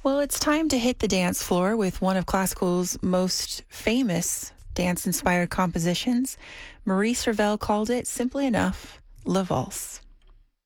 Well, it's time to hit the dance floor with one of classical's most famous dance inspired compositions. Maurice Ravel called it simply enough La Valse.